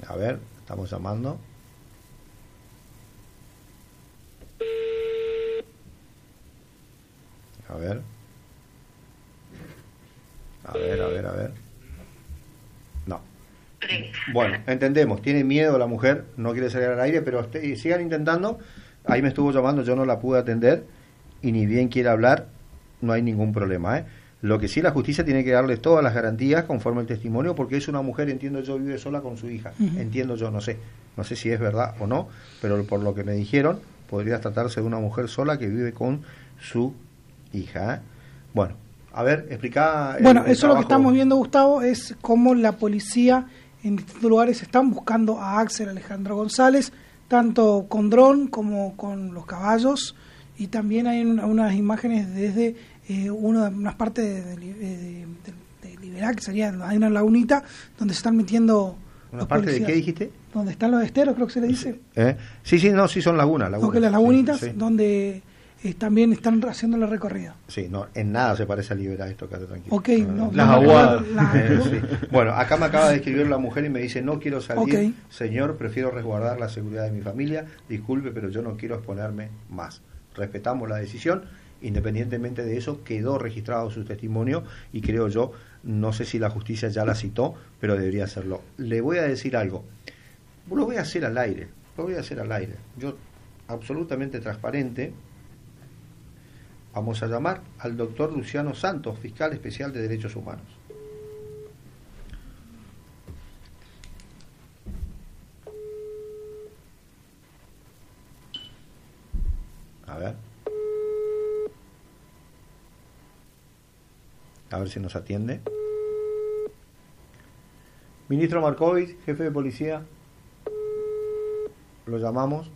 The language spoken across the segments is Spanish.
A ver, estamos llamando. A ver. A ver. No. Bueno, entendemos. Tiene miedo la mujer, no quiere salir al aire, pero sigan intentando. Ahí me estuvo llamando, yo no la pude atender. Y ni bien quiere hablar, no hay ningún problema, ¿eh? Lo que sí, la justicia tiene que darle todas las garantías conforme el testimonio, porque es una mujer, entiendo yo, vive sola con su hija. Entiendo yo, no sé si es verdad o no, pero por lo que me dijeron, podría tratarse de una mujer sola que vive con su hija, ¿eh? Bueno, a ver, explica. Bueno, eso es lo que estamos viendo, Gustavo, es cómo la policía en distintos lugares están buscando a Axel Alejandro González, tanto con dron como con los caballos, y también hay unas imágenes desde unas partes de Liberá, que sería, hay una lagunita donde se están metiendo ¿Una parte policías. ¿De qué dijiste? Donde están los esteros, creo que se le dice. Sí, son lagunas. Okay, las lagunitas, sí. Donde también están haciendo la recorrida. Sí, no, en nada se parece a Liberá esto, quédate tranquilo. Ok, no. Las aguadas. Sí. Bueno, acá me acaba de escribir la mujer y me dice, no quiero salir, señor, prefiero resguardar la seguridad de mi familia, disculpe, pero yo no quiero exponerme más. Respetamos la decisión, independientemente de eso, quedó registrado su testimonio y creo yo, no sé si la justicia ya la citó, pero debería hacerlo. Le voy a decir algo, lo voy a hacer al aire, yo absolutamente transparente. Vamos a llamar al doctor Luciano Santos, fiscal especial de Derechos Humanos. A ver si nos atiende. Ministro Markovich, jefe de policía, lo llamamos.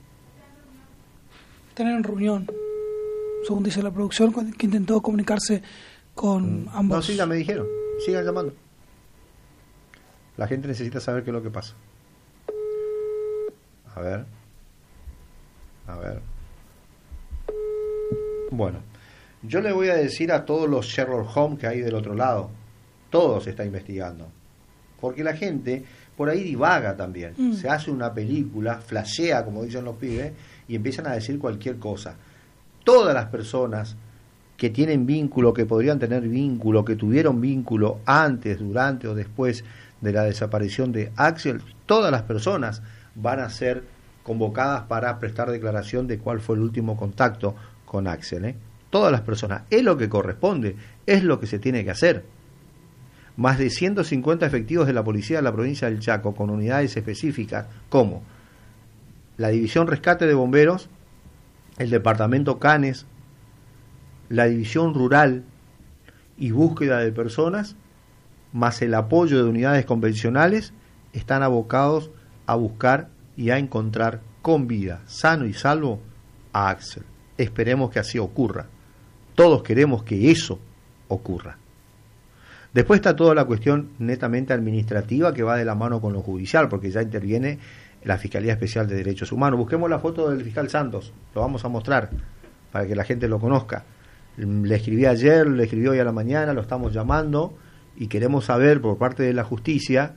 Están en reunión, según dice la producción, que intentó comunicarse con ambos. No, sí, ya me dijeron, sigan llamando. La gente necesita saber qué es lo que pasa. A ver. Bueno, yo le voy a decir a todos los Sherlock Holmes que hay del otro lado, todo se está investigando, porque la gente por ahí divaga también, se hace una película, flashea, como dicen los pibes, y empiezan a decir cualquier cosa. Todas las personas que tienen vínculo, que podrían tener vínculo, que tuvieron vínculo antes, durante o después de la desaparición de Axel, todas las personas van a ser convocadas para prestar declaración de cuál fue el último contacto con Axel, ¿eh? Todas las personas, es lo que corresponde, es lo que se tiene que hacer. Más de 150 efectivos de la policía de la provincia del Chaco, con unidades específicas como la División Rescate de Bomberos, el Departamento Canes, la División Rural y Búsqueda de Personas, más el apoyo de unidades convencionales, están abocados a buscar y a encontrar con vida, sano y salvo, a Axel. Esperemos que así ocurra. Todos queremos que eso ocurra. Después está toda la cuestión netamente administrativa que va de la mano con lo judicial, porque ya interviene la Fiscalía Especial de Derechos Humanos. Busquemos la foto del fiscal Santos, lo vamos a mostrar para que la gente lo conozca. Le escribí ayer, le escribí hoy a la mañana, lo estamos llamando y queremos saber por parte de la justicia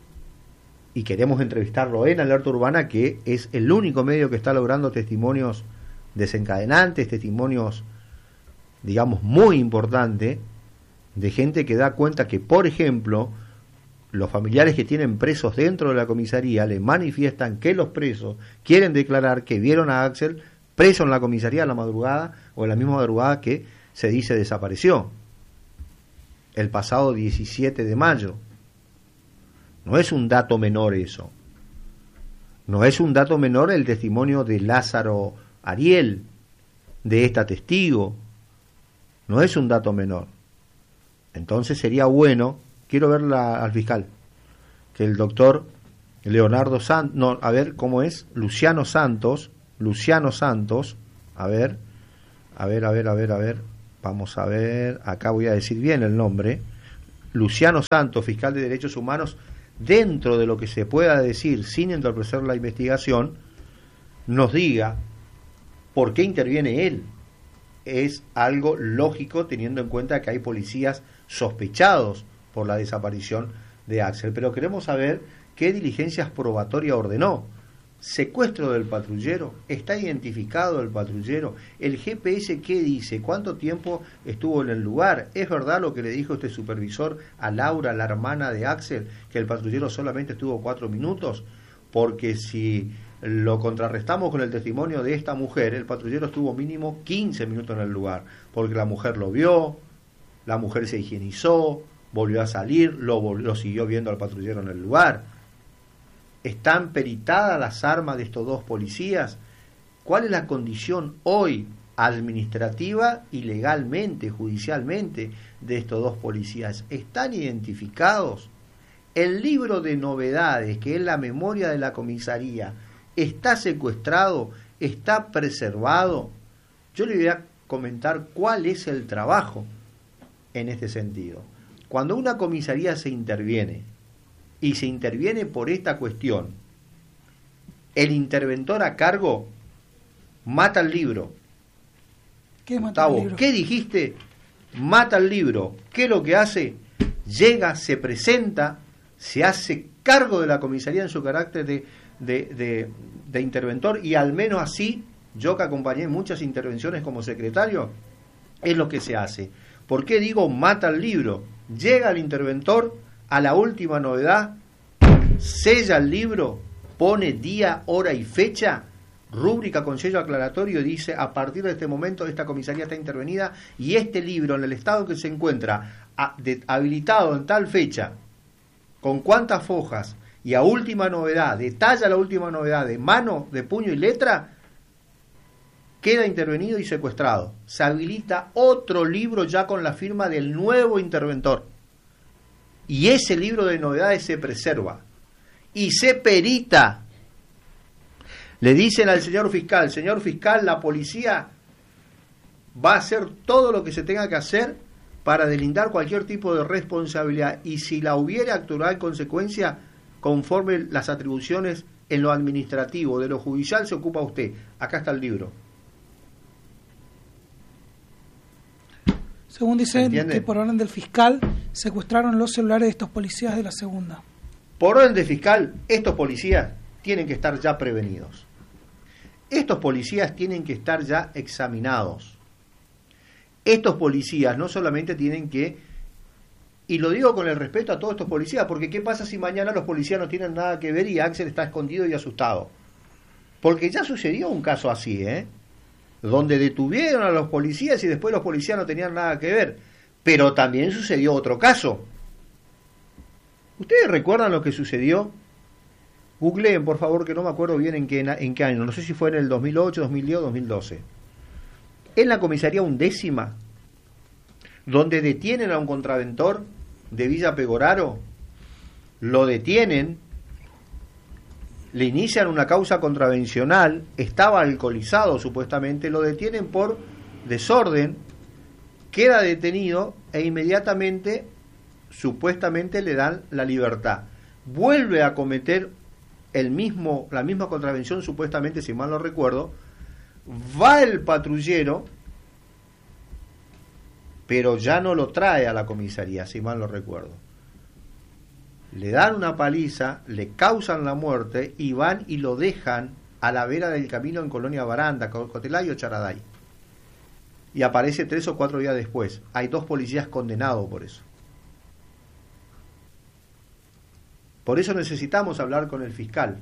y queremos entrevistarlo en Alerta Urbana, que es el único medio que está logrando testimonios desencadenantes, testimonios, digamos, muy importantes, de gente que da cuenta que, por ejemplo, los familiares que tienen presos dentro de la comisaría le manifiestan que los presos quieren declarar que vieron a Axel preso en la comisaría a la madrugada o en la misma madrugada que se dice desapareció, el pasado 17 de mayo. No es un dato menor eso. No es un dato menor el testimonio de Lázaro Ariel, de esta testigo. No es un dato menor. Entonces sería bueno, quiero ver al fiscal, que el doctor Leonardo Santos, no, a ver cómo es, Luciano Santos, a ver, vamos a ver, acá voy a decir bien el nombre, Luciano Santos, fiscal de Derechos Humanos, dentro de lo que se pueda decir sin entorpecer la investigación, nos diga por qué interviene él. Es algo lógico teniendo en cuenta que hay policías sospechados por la desaparición de Axel, pero queremos saber qué diligencias probatorias ordenó. Secuestro del patrullero, está identificado el patrullero, el GPS qué dice, cuánto tiempo estuvo en el lugar. ¿Es verdad lo que le dijo este supervisor a Laura, la hermana de Axel, que el patrullero solamente estuvo 4 minutos? Porque si lo contrarrestamos con el testimonio de esta mujer, el patrullero estuvo mínimo 15 minutos en el lugar, porque la mujer lo vio, la mujer se higienizó, volvió a salir, lo siguió viendo al patrullero en el lugar. ¿Están peritadas las armas de estos 2 policías? ¿Cuál es la condición hoy administrativa y legalmente, judicialmente, de estos 2 policías? ¿Están identificados? El libro de novedades, que es la memoria de la comisaría, ¿está secuestrado? ¿Está preservado? Yo le voy a comentar cuál es el trabajo en este sentido. Cuando una comisaría se interviene, y se interviene por esta cuestión, el interventor a cargo mata el libro. ¿Qué mata el libro? ¿Qué dijiste? Mata el libro. ¿Qué es lo que hace? Llega, se presenta, se hace cargo de la comisaría en su carácter de interventor, y al menos así, yo que acompañé muchas intervenciones como secretario, es lo que se hace. ¿Por qué digo mata el libro? Llega el interventor a la última novedad, sella el libro, pone día, hora y fecha, rúbrica con sello aclaratorio, y dice: a partir de este momento esta comisaría está intervenida y este libro, en el estado que se encuentra, habilitado en tal fecha, con cuántas fojas, y a última novedad, detalla la última novedad de mano, de puño y letra, queda intervenido y secuestrado. Se habilita otro libro ya con la firma del nuevo interventor. Y ese libro de novedades se preserva y se perita. Le dicen al señor fiscal, la policía va a hacer todo lo que se tenga que hacer para delindar cualquier tipo de responsabilidad, y si la hubiera, actuará en consecuencia conforme las atribuciones en lo administrativo. De lo judicial se ocupa usted. Acá está el libro. Según dice que por orden del fiscal secuestraron los celulares de estos policías de la segunda. Por orden del fiscal, estos policías tienen que estar ya prevenidos. Estos policías tienen que estar ya examinados. Estos policías no solamente tienen que, y lo digo con el respeto a todos estos policías, porque ¿qué pasa si mañana los policías no tienen nada que ver y Axel está escondido y asustado? Porque ya sucedió un caso así, donde detuvieron a los policías y después los policías no tenían nada que ver. Pero también sucedió otro caso. ¿Ustedes recuerdan lo que sucedió? Googleen, por favor, que no me acuerdo bien en qué año. No sé si fue en el 2008, 2010 o 2012. En la comisaría 11ª, donde detienen a un contraventor de Villa Pegoraro, lo detienen, le inician una causa contravencional, estaba alcoholizado supuestamente, lo detienen por desorden, queda detenido e inmediatamente, supuestamente, le dan la libertad. Vuelve a cometer la misma contravención, supuestamente, si mal no recuerdo. Va el patrullero, pero ya no lo trae a la comisaría, si mal no recuerdo. Le dan una paliza, le causan la muerte y van y lo dejan a la vera del camino en Colonia Baranda, Cotelay o Charaday. Y aparece 3 o 4 días después. Hay 2 policías condenados por eso. Por eso necesitamos hablar con el fiscal.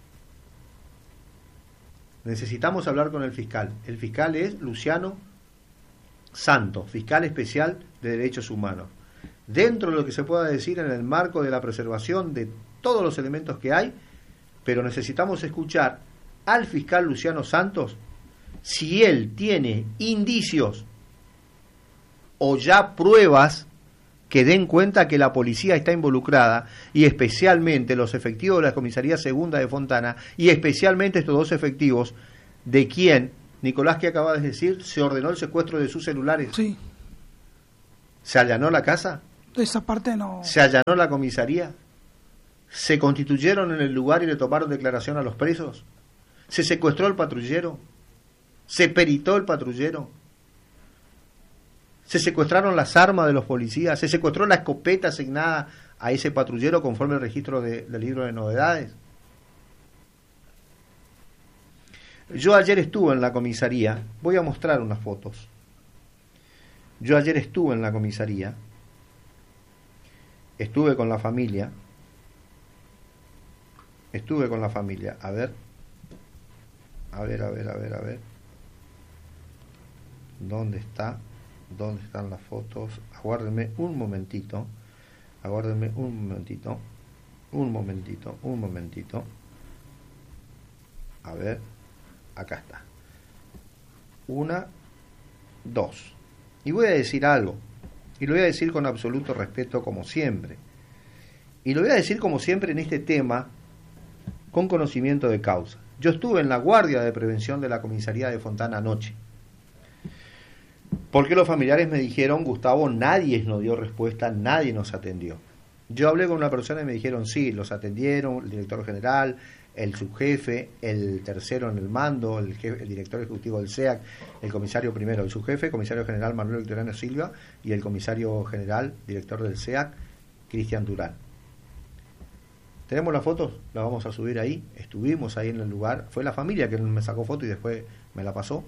Necesitamos hablar con el fiscal. El fiscal es Luciano Santos, fiscal especial de Derechos Humanos. Dentro de lo que se pueda decir en el marco de la preservación de todos los elementos que hay, pero necesitamos escuchar al fiscal Luciano Santos si él tiene indicios o ya pruebas que den cuenta que la policía está involucrada, y especialmente los efectivos de la comisaría segunda de Fontana, y especialmente estos 2 efectivos de quien, Nicolás, que acaba de decir, se ordenó el secuestro de sus celulares. Sí. ¿Se allanó la casa? Esa parte no. ¿Se allanó la comisaría? ¿Se constituyeron en el lugar y le tomaron declaración a los presos? ¿Se secuestró el patrullero? ¿Se peritó el patrullero? ¿Se secuestraron las armas de los policías? ¿Se secuestró la escopeta asignada a ese patrullero conforme el registro del libro de novedades? Yo ayer estuve en la comisaría, voy a mostrar unas fotos. Yo ayer estuve en la comisaría, estuve con la familia, a ver. ¿Dónde están las fotos? Aguárdenme un momentito. A ver, acá está. 1, 2. Y voy a decir algo, y lo voy a decir con absoluto respeto como siempre. Y lo voy a decir como siempre en este tema, con conocimiento de causa. Yo estuve en la guardia de prevención de la comisaría de Fontana anoche. Porque los familiares me dijeron, Gustavo, nadie nos dio respuesta, nadie nos atendió. Yo hablé con una persona y me dijeron, sí, los atendieron, el director general, el subjefe, el tercero en el mando, el director ejecutivo del SEAC, el comisario primero, el subjefe, el comisario general Manuel Victoriano Silva y el comisario general, director del SEAC, Cristian Durán. ¿Tenemos las fotos? Las vamos a subir ahí. Estuvimos ahí en el lugar. Fue la familia que me sacó foto y después me la pasó.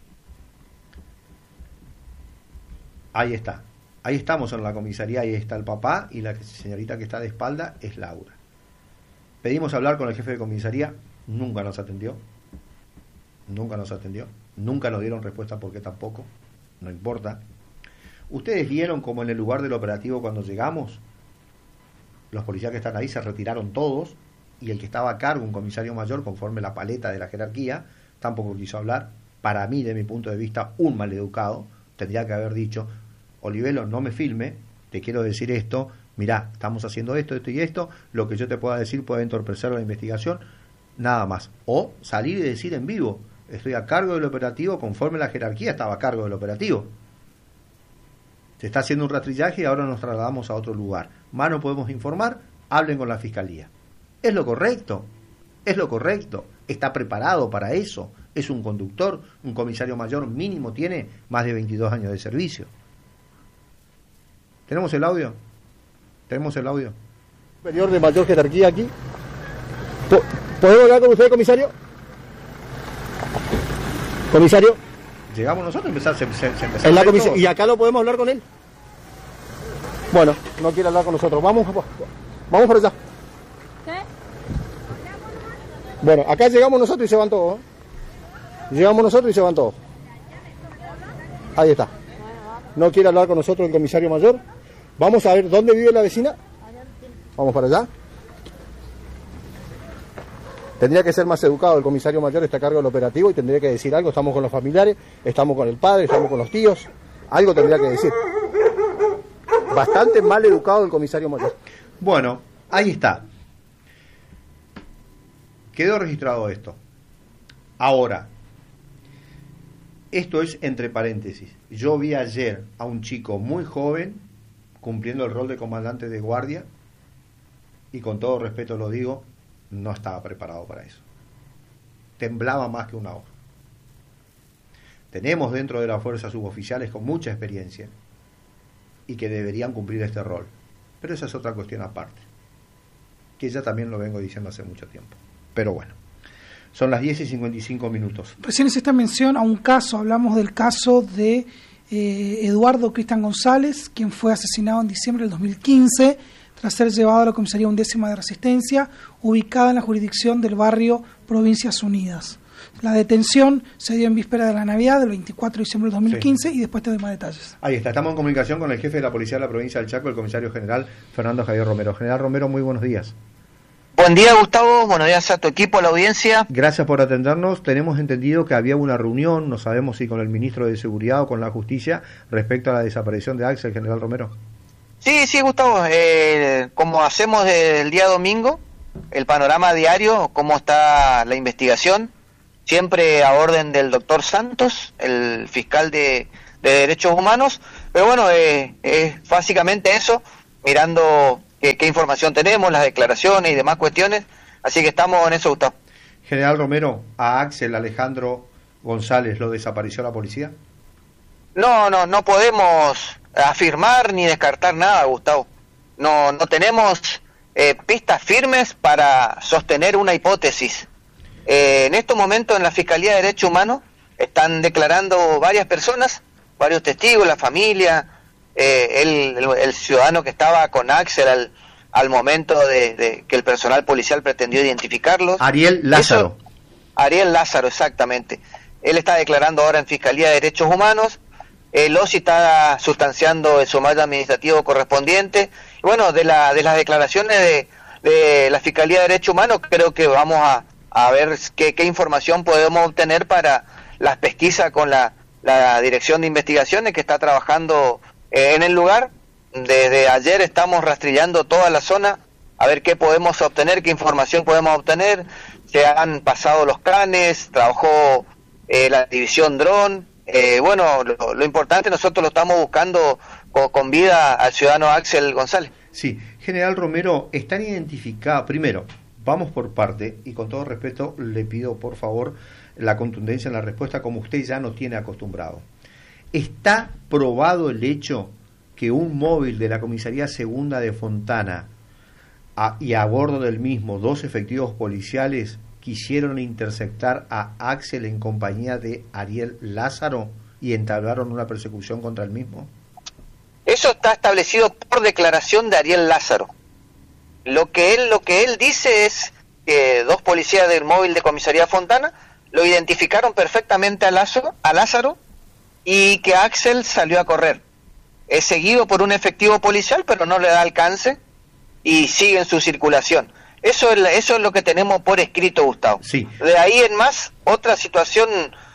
Ahí está. Ahí estamos en la comisaría, ahí está el papá y la señorita que está de espalda es Laura. Pedimos hablar con el jefe de comisaría, nunca nos atendió. Nunca nos dieron respuesta porque tampoco, no importa. ¿Ustedes vieron como en el lugar del operativo cuando llegamos? Los policías que están ahí se retiraron todos y el que estaba a cargo, un comisario mayor, conforme la paleta de la jerarquía, tampoco quiso hablar. Para mí, de mi punto de vista, un maleducado, tendría que haber dicho, Olivelo, no me filme, te quiero decir esto, mirá, estamos haciendo esto y esto, lo que yo te pueda decir puede entorpecer la investigación, nada más. O salir y decir en vivo, estoy a cargo del operativo conforme la jerarquía estaba a cargo del operativo. Se está haciendo un rastrillaje y ahora nos trasladamos a otro lugar. Más no podemos informar, hablen con la fiscalía. Es lo correcto, está preparado para eso, es un conductor, un comisario mayor mínimo tiene más de 22 años de servicio. ¿Tenemos el audio? Superior de mayor jerarquía aquí. ¿Podemos hablar con usted, comisario? Comisario. Llegamos nosotros, se empezó en la comisión. ¿Y acá no podemos hablar con él? Bueno, no quiere hablar con nosotros. Vamos por allá. ¿Qué? Bueno, acá llegamos nosotros y se van todos. Ahí está. No quiere hablar con nosotros el comisario mayor. Vamos a ver dónde vive la vecina. Vamos para allá. Tendría que ser más educado, el comisario mayor está a cargo del operativo y tendría que decir algo. Estamos con los familiares, estamos con el padre, estamos con los tíos. Algo tendría que decir. Bastante mal educado el comisario mayor. Bueno, ahí está. Quedó registrado esto. Ahora, esto es entre paréntesis. Yo vi ayer a un chico muy joven cumpliendo el rol de comandante de guardia y con todo respeto lo digo, no estaba preparado para eso. Temblaba más que una hoja. Tenemos dentro de la fuerza suboficiales con mucha experiencia y que deberían cumplir este rol. Pero esa es otra cuestión aparte, que ya también lo vengo diciendo hace mucho tiempo. Pero bueno, son las 10:55. Recién hice esta mención a un caso, hablamos del caso de Eduardo Cristian González, quien fue asesinado en diciembre del 2015 tras ser llevado a la comisaría 11ª de Resistencia, ubicada en la jurisdicción del barrio Provincias Unidas. La detención se dio en víspera de la Navidad, del 24 de diciembre del 2015, sí. Y después te doy más detalles. Ahí está, estamos en comunicación con el jefe de la Policía de la Provincia del Chaco, el comisario general Fernando Javier Romero. General Romero, muy buenos días. Buen día, Gustavo, buenos días a tu equipo, a la audiencia. Gracias por atendernos. Tenemos entendido que había una reunión, no sabemos si con el ministro de Seguridad o con la Justicia, respecto a la desaparición de Axel, general Romero. Sí, Gustavo, como hacemos desde el día domingo, el panorama diario, cómo está la investigación, siempre a orden del doctor Santos, el fiscal de Derechos Humanos, pero bueno, básicamente eso, mirando qué información tenemos, las declaraciones y demás cuestiones, así que estamos en eso, Gustavo. General Romero, ¿a Axel Alejandro González lo desapareció la policía? No podemos afirmar ni descartar nada, Gustavo. no tenemos pistas firmes para sostener una hipótesis. En estos momentos en la Fiscalía de Derechos Humanos están declarando varias personas, varios testigos, la familia, el ciudadano que estaba con Axel al momento de que el personal policial pretendió identificarlos. Ariel Lázaro. Ariel Lázaro, exactamente. Él está declarando ahora en Fiscalía de Derechos Humanos. El OSI está sustanciando el sumario administrativo correspondiente. Y bueno, de las declaraciones de la Fiscalía de Derechos Humanos, creo que vamos a ver qué información podemos obtener para las pesquisas con la Dirección de Investigaciones que está trabajando en el lugar. Desde ayer estamos rastrillando toda la zona a ver qué podemos obtener, qué información podemos obtener. Se han pasado los canes, trabajó la división dron. Bueno, lo importante, nosotros lo estamos buscando con vida al ciudadano Axel González. Sí, General Romero, están identificados, primero, vamos por parte, y con todo respeto le pido por favor la contundencia en la respuesta como usted ya nos tiene acostumbrado. ¿Está probado el hecho que un móvil de la Comisaría Segunda de Fontana y a bordo del mismo 2 efectivos policiales quisieron interceptar a Axel en compañía de Ariel Lázaro y entablaron una persecución contra el mismo? Eso está establecido por declaración de Ariel Lázaro. Lo que él dice es que 2 policías del móvil de Comisaría Fontana lo identificaron perfectamente a Lázaro y que Axel salió a correr. Es seguido por un efectivo policial, pero no le da alcance y sigue en su circulación. Eso es lo que tenemos por escrito, Gustavo. Sí. De ahí en más, otra situación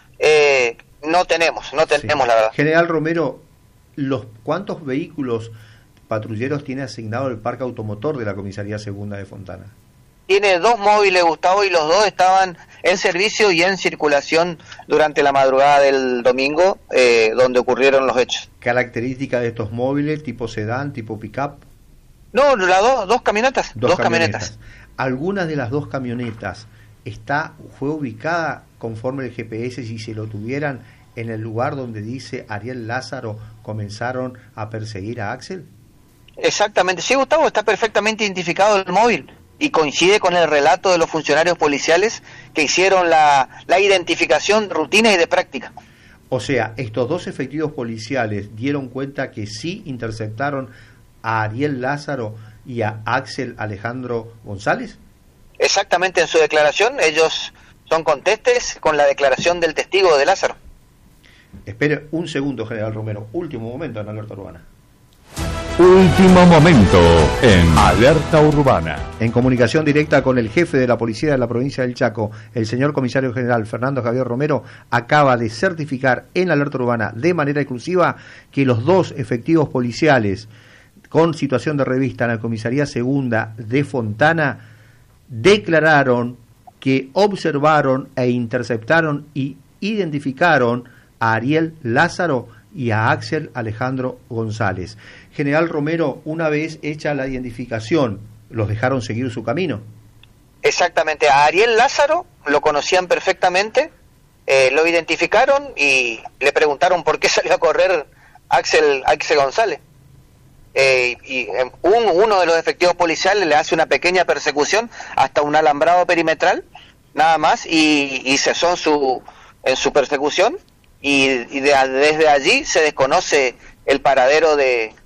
no tenemos, la verdad. General Romero, ¿cuántos vehículos patrulleros tiene asignado el parque automotor de la Comisaría Segunda de Fontana? Tiene 2 móviles, Gustavo, y los 2 estaban en servicio y en circulación durante la madrugada del domingo, donde ocurrieron los hechos. ¿Características de estos móviles, tipo sedán, tipo pick-up? No, las dos camionetas. Dos camionetas. ¿Alguna de las 2 camionetas fue ubicada conforme el GPS, si se lo tuvieran, en el lugar donde dice Ariel Lázaro comenzaron a perseguir a Axel? Exactamente, sí, Gustavo, está perfectamente identificado el móvil y coincide con el relato de los funcionarios policiales que hicieron la identificación de rutina y de práctica. O sea, estos 2 efectivos policiales dieron cuenta que sí interceptaron a Ariel Lázaro y a Axel Alejandro González. Exactamente, en su declaración ellos son contestes con la declaración del testigo de Lázaro. Espere un segundo, General Romero, último momento en Alerta Urbana. Último momento en Alerta Urbana. En comunicación directa con el jefe de la policía de la provincia del Chaco, el señor comisario general Fernando Javier Romero, acaba de certificar en Alerta Urbana de manera exclusiva que los 2 efectivos policiales con situación de revista en la Comisaría Segunda de Fontana declararon que observaron e interceptaron y identificaron a Ariel Lázaro y a Axel Alejandro González. General Romero, una vez hecha la identificación, ¿los dejaron seguir su camino? Exactamente, a Ariel Lázaro lo conocían perfectamente, lo identificaron y le preguntaron por qué salió a correr Axel González. Y uno de los efectivos policiales le hace una pequeña persecución hasta un alambrado perimetral, nada más, y cesó en su persecución, y desde allí se desconoce el paradero de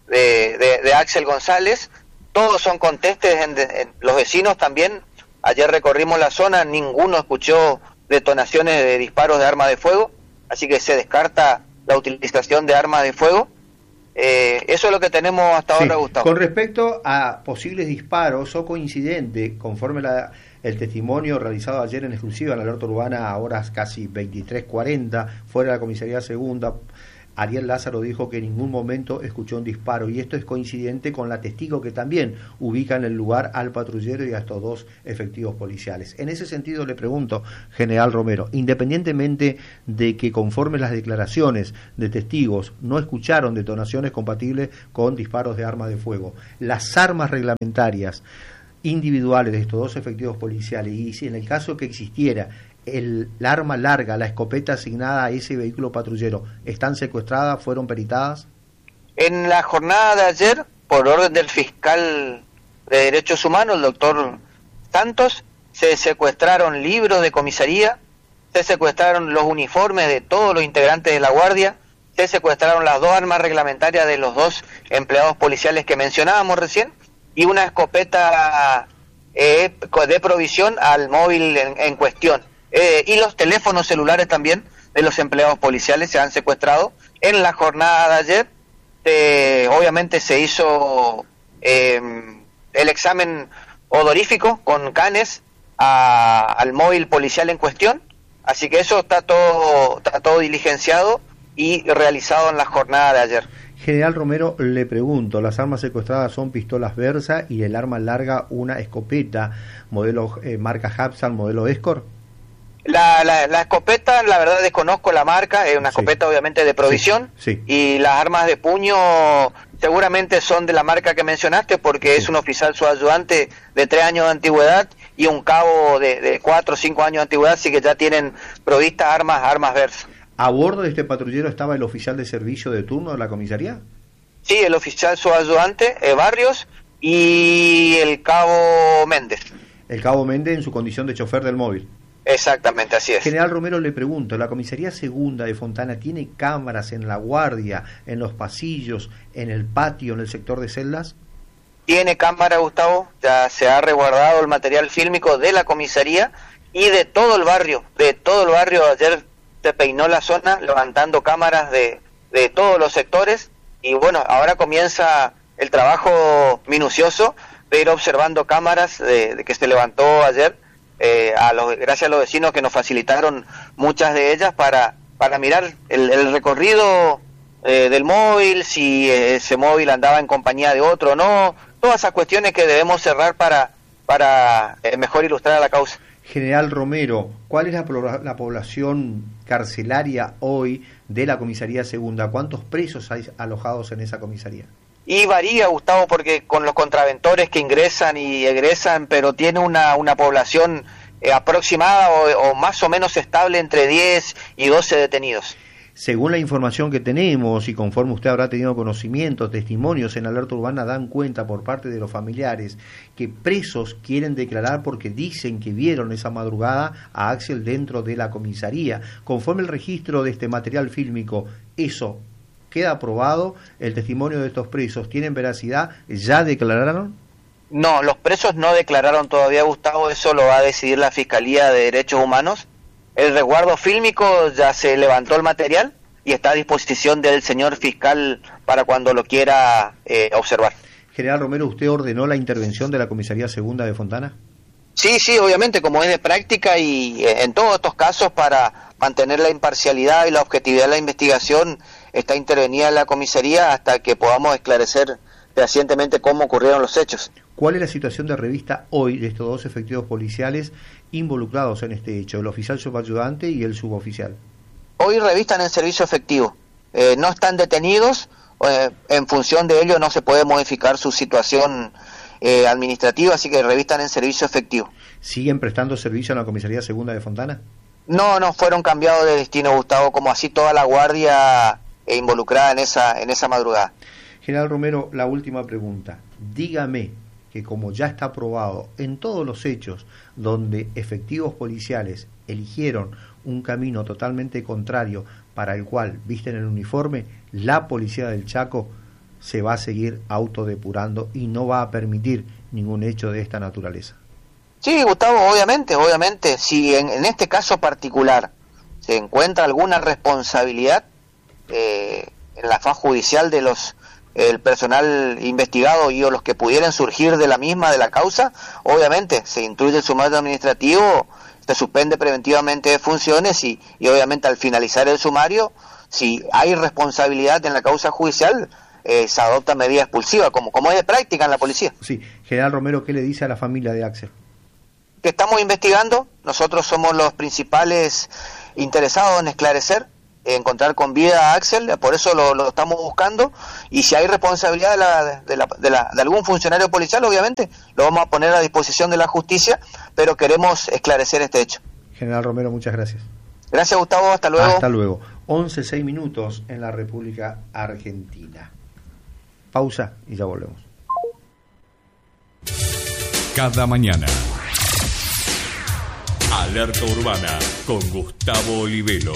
Axel González. Todos son contestes, los vecinos también. Ayer recorrimos la zona, ninguno escuchó detonaciones de disparos de armas de fuego, así que se descarta la utilización de armas de fuego. Eso es lo que tenemos hasta ahora, Gustavo. Con respecto a posibles disparos o coincidente, conforme el testimonio realizado ayer en exclusiva en la Alerta Urbana a horas casi 23:40, fuera de la Comisaría Segunda, Ariel Lázaro dijo que en ningún momento escuchó un disparo, y esto es coincidente con la testigo que también ubica en el lugar al patrullero y a estos 2 efectivos policiales. En ese sentido le pregunto, General Romero, independientemente de que conforme las declaraciones de testigos no escucharon detonaciones compatibles con disparos de arma de fuego, las armas reglamentarias individuales de estos 2 efectivos policiales, y si en el caso que existiera la arma larga, la escopeta asignada a ese vehículo patrullero, ¿están secuestradas, fueron peritadas? En la jornada de ayer, por orden del fiscal de Derechos Humanos, el doctor Santos, se secuestraron libros de comisaría, se secuestraron los uniformes de todos los integrantes de la Guardia, se secuestraron las 2 armas reglamentarias de los 2 empleados policiales que mencionábamos recién, y una escopeta de provisión al móvil en cuestión. Y los teléfonos celulares también de los empleados policiales se han secuestrado. En la jornada de ayer, obviamente se hizo el examen odorífico con canes al móvil policial en cuestión, así que eso está todo diligenciado y realizado en la jornada de ayer. General Romero, le pregunto, las armas secuestradas son pistolas Versa y el arma larga una escopeta, modelo marca Hapsan, modelo Escort. La escopeta, la verdad desconozco la marca, es una escopeta obviamente de provisión, sí. Y las armas de puño seguramente son de la marca que mencionaste, porque es un oficial subayudante de 3 años de antigüedad y un cabo de 4 o 5 años de antigüedad, así que ya tienen provistas armas Versa. ¿A bordo de este patrullero estaba el oficial de servicio de turno de la comisaría? Sí, el oficial subayudante Barrios y el cabo Méndez. El cabo Méndez en su condición de chofer del móvil. Exactamente, así es. General Romero, le pregunto, ¿la comisaría segunda de Fontana tiene cámaras en la guardia, en los pasillos, en el patio, en el sector de celdas? Tiene cámara, Gustavo, ya se ha resguardado el material fílmico de la comisaría y de todo el barrio. Ayer se peinó la zona levantando cámaras de todos los sectores, y bueno, ahora comienza el trabajo minucioso de ir observando cámaras de que se levantó ayer, gracias a los vecinos que nos facilitaron muchas de ellas para mirar el recorrido del móvil, si ese móvil andaba en compañía de otro o no, todas esas cuestiones que debemos cerrar para mejor ilustrar a la causa. General Romero, ¿cuál es la población carcelaria hoy de la comisaría segunda? ¿Cuántos presos hay alojados en esa comisaría? Y varía, Gustavo, porque con los contraventores que ingresan y egresan, pero tiene una población aproximada o más o menos estable entre 10 y 12 detenidos. Según la información que tenemos y conforme usted habrá tenido conocimiento, testimonios en Alerta Urbana dan cuenta por parte de los familiares que presos quieren declarar porque dicen que vieron esa madrugada a Axel dentro de la comisaría. Conforme el registro de este material fílmico, ¿eso queda aprobado? ¿El testimonio de estos presos tienen veracidad? ¿Ya declararon? No, los presos no declararon todavía, Gustavo, eso lo va a decidir la Fiscalía de Derechos Humanos. El resguardo fílmico ya se levantó el material y está a disposición del señor fiscal para cuando lo quiera observar. General Romero, ¿usted ordenó la intervención de la comisaría segunda de Fontana? Sí, obviamente, como es de práctica y en todos estos casos para mantener la imparcialidad y la objetividad de la investigación está intervenida la comisaría hasta que podamos esclarecer fehacientemente cómo ocurrieron los hechos. ¿Cuál es la situación de revista hoy de estos 2 efectivos policiales involucrados en este hecho, el oficial subayudante y el suboficial? Hoy revistan en servicio efectivo, no están detenidos, en función de ello no se puede modificar su situación administrativa, así que revistan en servicio efectivo. ¿Siguen prestando servicio en la comisaría segunda de Fontana? No fueron cambiados de destino, Gustavo, como así toda la guardia involucrada en esa madrugada. General Romero, la última pregunta. Dígame que como ya está probado en todos los hechos donde efectivos policiales eligieron un camino totalmente contrario para el cual visten el uniforme, la policía del Chaco se va a seguir autodepurando y no va a permitir ningún hecho de esta naturaleza. Sí, Gustavo, obviamente, si en este caso particular se encuentra alguna responsabilidad en la faz judicial de el personal investigado y o los que pudieran surgir de la causa, obviamente se instruye el sumario administrativo, se suspende preventivamente de funciones y obviamente al finalizar el sumario, si hay responsabilidad en la causa judicial, se adopta medida expulsiva, como es de práctica en la policía. Sí, General Romero, ¿qué le dice a la familia de Axel? Que estamos investigando, nosotros somos los principales interesados en esclarecer, encontrar con vida a Axel, por eso lo estamos buscando, y si hay responsabilidad de algún funcionario policial, obviamente lo vamos a poner a disposición de la justicia, pero queremos esclarecer este hecho. General Romero, muchas gracias. Gracias, Gustavo, hasta luego. Hasta luego. 11:06 en la República Argentina. Pausa y ya volvemos. Cada mañana. Alerta Urbana con Gustavo Olivelo.